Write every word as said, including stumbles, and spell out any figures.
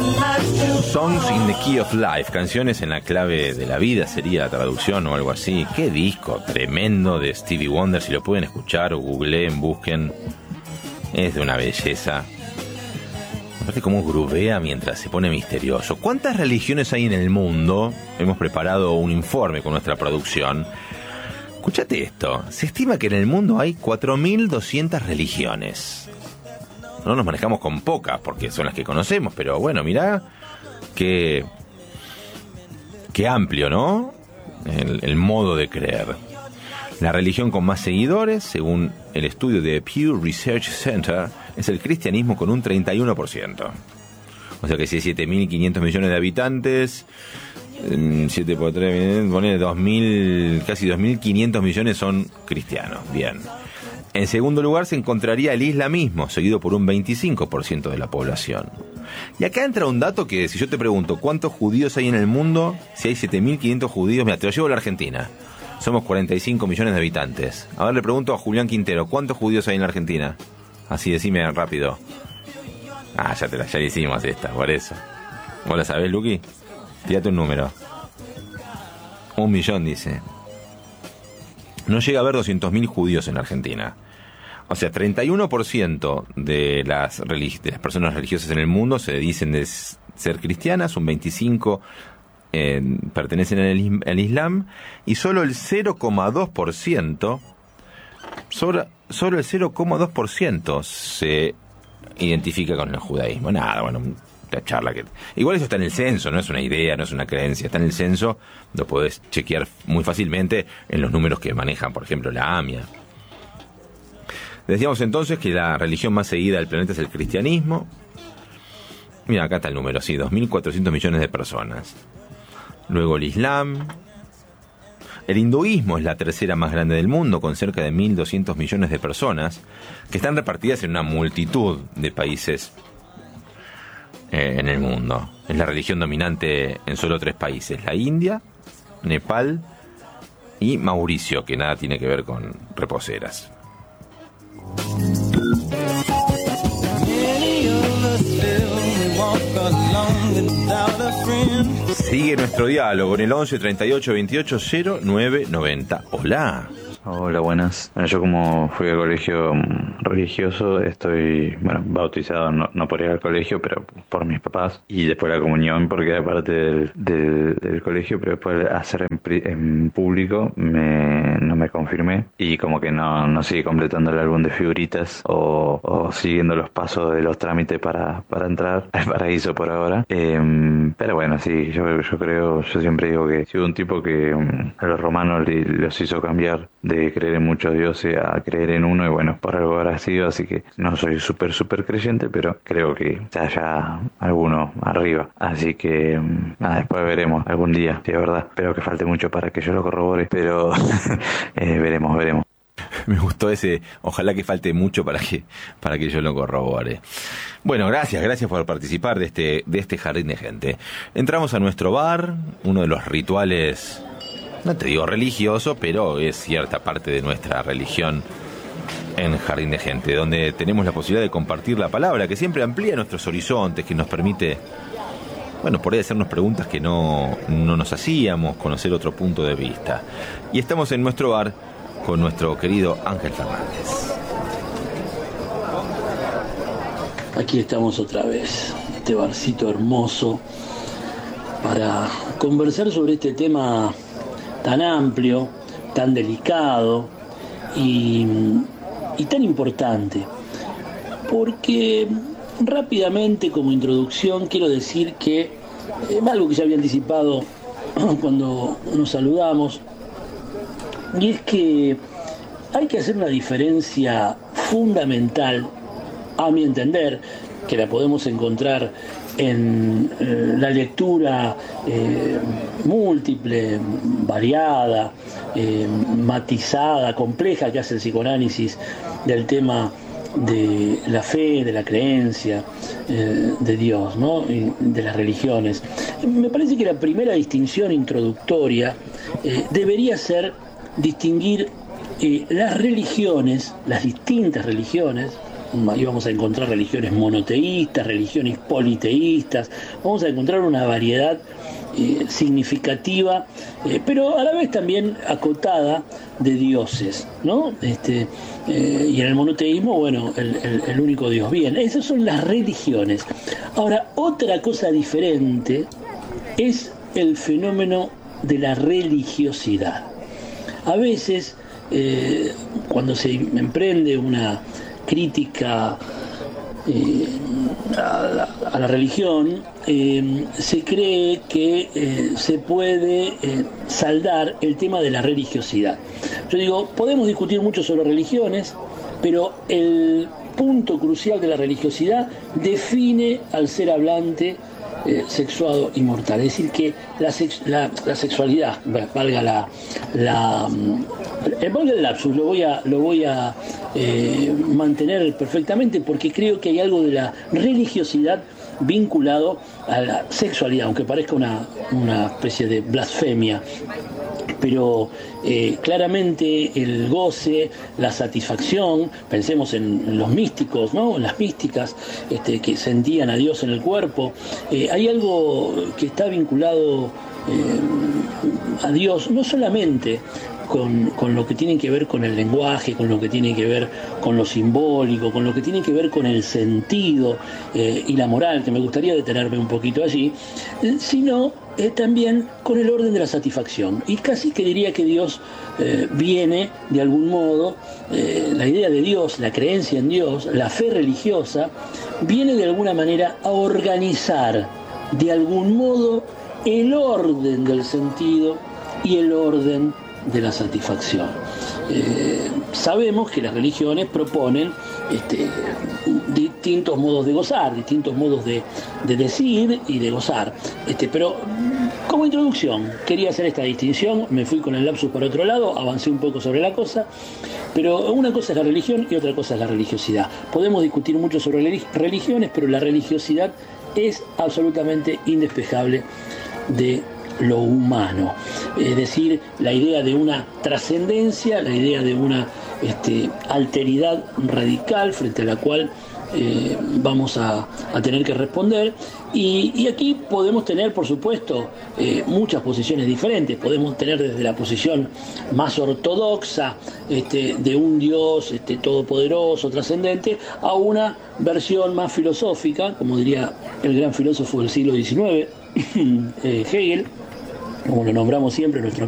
Songs in the Key of Life, canciones en la clave de la vida sería la traducción o algo así. Qué disco tremendo de Stevie Wonder, si lo pueden escuchar o googleen, busquen. Es de una belleza. Aparte cómo gruvea mientras se pone misterioso. ¿Cuántas religiones hay en el mundo? Hemos preparado un informe con nuestra producción. Escúchate esto. Se estima que en el mundo hay cuatro mil doscientas religiones. No nos manejamos con pocas, porque son las que conocemos, pero bueno, mirá qué, qué amplio, ¿no? El, el modo de creer. La religión con más seguidores, según el estudio de Pew Research Center, es el cristianismo con un treinta y uno por ciento. O sea que si hay siete mil quinientos millones de habitantes, siete por tres, pone dos mil, casi dos mil quinientos millones son cristianos. Bien. En segundo lugar se encontraría el islamismo, seguido por un veinticinco por ciento de la población. Y acá entra un dato que, si yo te pregunto cuántos judíos hay en el mundo, si hay siete mil quinientos judíos, mira, te lo llevo a la Argentina. Somos cuarenta y cinco millones de habitantes. A ver, le pregunto a Julián Quintero, ¿cuántos judíos hay en la Argentina? Así, decime rápido. Ah, ya te la ya le hicimos esta, por eso. ¿Vos la sabés, Luqui? Tírate un número. Un millón, dice. No llega a haber doscientos mil judíos en la Argentina. O sea, treinta y uno por ciento de las, religi- de las personas religiosas en el mundo se dicen de ser cristianas, un veinticinco por ciento eh, pertenecen al, al Islam, y solo el cero coma dos por ciento, solo, solo el cero coma dos por ciento se identifica con el judaísmo. Nada, bueno, la charla que... Igual eso está en el censo, no es una idea, no es una creencia, está en el censo, lo podés chequear muy fácilmente en los números que manejan, por ejemplo, la AMIA. Decíamos entonces que la religión más seguida del planeta es el cristianismo. Mira, acá está el número, sí, dos mil cuatrocientos millones de personas. Luego el Islam. El hinduismo es la tercera más grande del mundo, con cerca de mil doscientos millones de personas, que están repartidas en una multitud de países eh, en el mundo. Es la religión dominante en solo tres países: la India, Nepal y Mauricio, que nada tiene que ver con reposeras. Sigue nuestro diálogo en el once treinta y ocho veintiocho cero nueve noventa. Hola. Hola, buenas. Bueno, yo como fui al colegio religioso, estoy, bueno, bautizado no, no por ir al colegio, pero por mis papás, y después la comunión porque era parte del, del, del colegio, pero después hacer en, en público me, no me confirmé, y como que no, no sigue completando el álbum de figuritas o, o siguiendo los pasos de los trámites para, para entrar al paraíso por ahora. Eh, pero bueno, sí, yo, yo creo, yo siempre digo que si hubo un tipo que um, a los romanos le, los hizo cambiar de creer en muchos dioses a creer en uno, y bueno, por algo habrá sido, así que no soy súper súper creyente, pero creo que haya alguno arriba, así que nada, después veremos algún día, si es verdad. Espero que falte mucho para que yo lo corrobore, pero eh, veremos, veremos. Me gustó ese, ojalá que falte mucho para que para que yo lo corrobore. Bueno, gracias, gracias por participar de este de este jardín de gente. Entramos a nuestro bar, uno de los rituales, no te digo religioso, pero es cierta parte de nuestra religión en Jardín de Gente, donde tenemos la posibilidad de compartir la palabra, que siempre amplía nuestros horizontes, que nos permite, bueno, por ahí hacernos preguntas que no, no nos hacíamos, conocer otro punto de vista. Y estamos en nuestro bar con nuestro querido Ángel Fernández. Aquí estamos otra vez, este barcito hermoso, para conversar sobre este tema tan amplio, tan delicado y, y tan importante, porque rápidamente, como introducción, quiero decir que eh, algo que ya había anticipado cuando nos saludamos, y es que hay que hacer una diferencia fundamental, a mi entender, que la podemos encontrar en eh, la lectura eh, múltiple, variada, eh, matizada, compleja que hace el psicoanálisis del tema de la fe, de la creencia, eh, de Dios, ¿no? Y de las religiones. Me parece que la primera distinción introductoria eh, debería ser distinguir eh, las religiones, las distintas religiones, ahí vamos a encontrar religiones monoteístas, religiones politeístas, vamos a encontrar una variedad eh, significativa, eh, pero a la vez también acotada de dioses, ¿no? Este, eh, y en el monoteísmo, bueno, el, el, el único Dios. Bien, esas son las religiones. Ahora, otra cosa diferente es el fenómeno de la religiosidad. A veces, eh, cuando se emprende una crítica eh, a, la, a la religión, eh, se cree que eh, se puede eh, saldar el tema de la religiosidad. Yo digo, podemos discutir mucho sobre religiones, pero el punto crucial de la religiosidad define al ser hablante Eh, sexuado y mortal, es decir que la, sex, la, la sexualidad, valga la, la eh, valga el lapsus, lo voy a, lo voy a eh, mantener perfectamente, porque creo que hay algo de la religiosidad vinculado a la sexualidad, aunque parezca una, una especie de blasfemia. Pero eh, claramente el goce, la satisfacción, pensemos en, en los místicos, ¿no? En las místicas este, que sentían a Dios en el cuerpo, eh, hay algo que está vinculado eh, a Dios, no solamente con, con lo que tiene que ver con el lenguaje, con lo que tiene que ver con lo simbólico, con lo que tiene que ver con el sentido eh, y la moral, que me gustaría detenerme un poquito allí, eh, sino eh, también con el orden de la satisfacción. Y casi que diría que Dios eh, viene de algún modo, eh, la idea de Dios, la creencia en Dios, la fe religiosa, viene de alguna manera a organizar de algún modo el orden del sentido y el orden de la satisfacción. Eh, sabemos que las religiones proponen este, distintos modos de gozar, distintos modos de, de decir y de gozar. Este, pero como introducción quería hacer esta distinción, me fui con el lapsus por otro lado, avancé un poco sobre la cosa, pero una cosa es la religión y otra cosa es la religiosidad. Podemos discutir mucho sobre religiones, pero la religiosidad es absolutamente indespejable de lo humano, es decir, la idea de una trascendencia, la idea de una este, alteridad radical frente a la cual eh, vamos a, a tener que responder, y, y aquí podemos tener, por supuesto, eh, muchas posiciones diferentes. Podemos tener desde la posición más ortodoxa este, de un Dios este, todopoderoso, trascendente, a una versión más filosófica, como diría el gran filósofo del siglo diecinueve, eh, Hegel, como lo nombramos siempre, nuestro